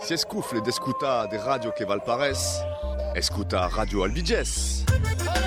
Si escufle d'escutar de radio che val parès, escuta Radio Albiges.